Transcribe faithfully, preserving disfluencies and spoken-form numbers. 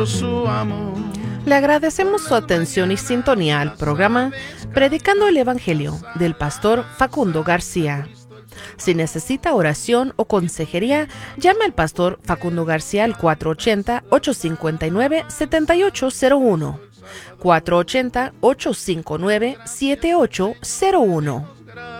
su amor. Le agradecemos su atención y sintonía al programa Predicando el Evangelio del pastor Facundo García. Si necesita oración o consejería, llame al pastor Facundo García al cuatro ocho cero, ocho cinco nueve, siete ocho cero uno. cuatro ocho cero, ocho cinco nueve, siete ocho cero uno.